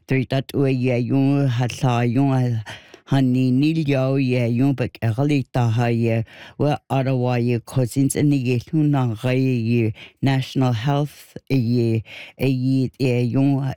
dat ua yung hatla yung Hani nilio yung bek egalita ha wa Ottawa cousins in the luna National Health yung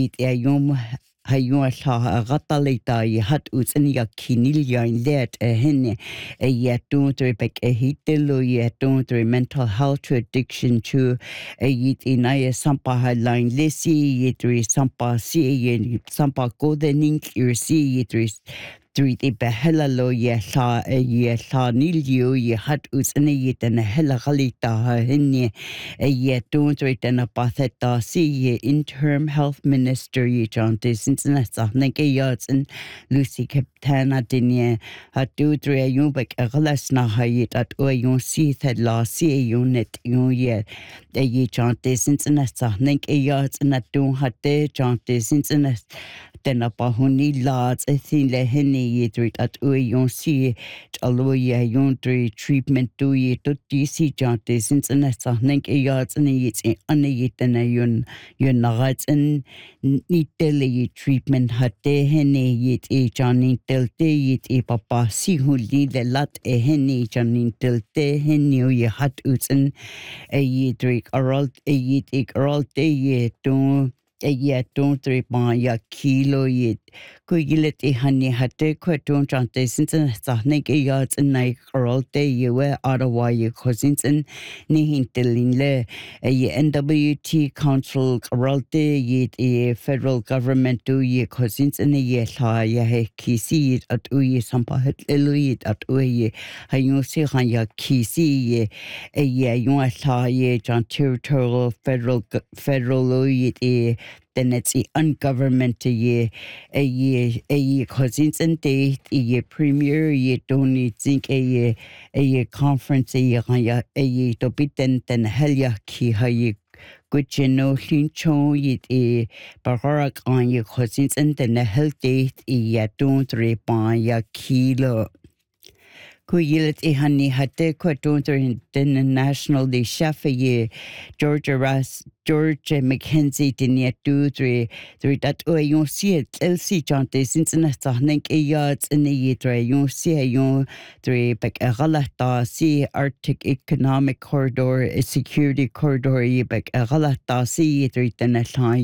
hayung sa gatalita hat utsenia kinilya in let hen don't bek hitelo don't mental health addiction to inaya sampa line lisi yitri sampa si sampa golden yitri Three behella lo ye sa nilio ye hat usne na hella galita hinne ye don't written a patheta see ye interim health minister ye John Cincinnati neke yards and Lucy Capitana dinye hat do dre you bek aglas na hayit at o you see that la see unit you ye John Cincinnati neke yards and at do hat de John Cincinnati Tena pahuni lads thin le hene yitrit at yon si aloya yon treatment do ye to DC jante since anessa nink yards and yits anayitana yon nagats and nitele treatment hatte hene yit janin telte yit papa si huli le lat hene janin telte hene ye hat utzen yitrik oral yit oral te to don't trip on ya kilo yet. Kuilet honey had de queton chante since a sahnik yards and night or all day you were Ottawa your cousins and nihintelin le a NWT council all day yet a federal government do ye cousins and a ye ha ya kisi at uye sampa het eluit at uye hayusi han ya kisi a yon sa ye John territorial federal yet then it's the ungovernmental ye cousins and date ye premier ye don't think a conference ye to be then helya ki ha ye good no hincho ye barak on ye cousins and then health date ye don't repan ya kilo Kuyilet ihani hate kwatunter in the national de chef ye George Mackenzie dinia do three that yon see it LC jante since na nink yards in the year yon see yon three back galata see Arctic Economic Corridor a security corridor ye back galata see three then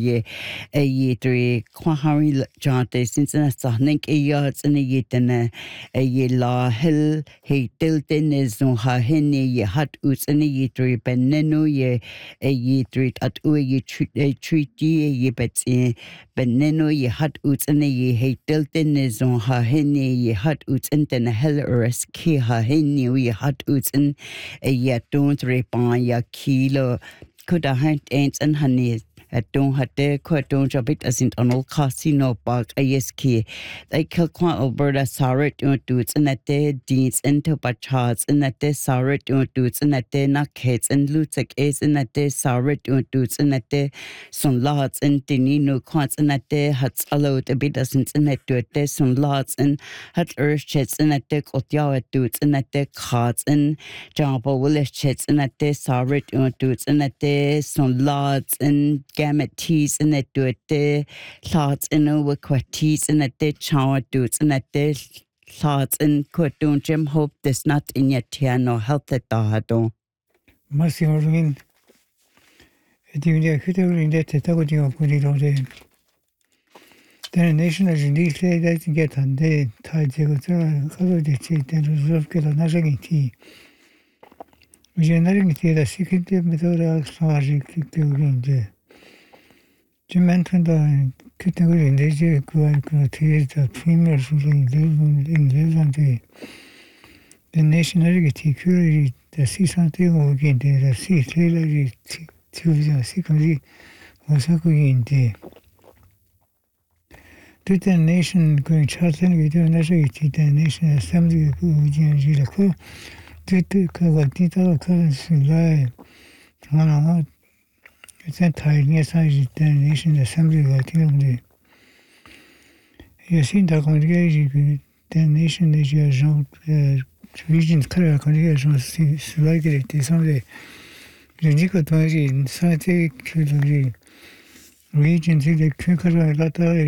ye three kwahari jante since na nink yards in the year ye la hill Hey, Tilton is no ha hene ye hat uts and ye three beneno ye treat at ye treat ye bets beneno ye hat uts and ye hey Tilton is no ha hene ye hat uts and then hell res ki ha hene ye hat uts and ye don't repan ya kilo could a hunt ants and honey don't have to quite don't job it as in an old casino park ASK. They kill quite Alberta Sarit do it and that day deeds into bachards and that day Sarit do it and that day nakeds and lutek is and that day Sarit do it and that day some lots and Dinino quants and that day hats allowed a bit doesn't and that do it there some lots and hat earth chets and that day Kotyawa do it and that day cards and Jamba Willis chets and that day Sarit do it and that day some lots and gamut teas and that do it thoughts and over quaties and that they shower dudes and that they thoughts and quit don't Jim hope there's not in your tear no help that do. Must you mean it in that tagoting of Pudi then nation as indeed say that get on the tide go cover the tea then reserve get a nagging tea. We are not tea the secret method of largely kicked in there. Jim mentioned the category in this year could the premiers in the national security, the sea something again, the sea trailer to secondly was in the to the nation going charting with the nation assembly to cover detail currency lie one it's a tiny size the nation assembly the you see the congregation the nation is your regions career congregation slightly someday the Nico Twaji in scientific regions in the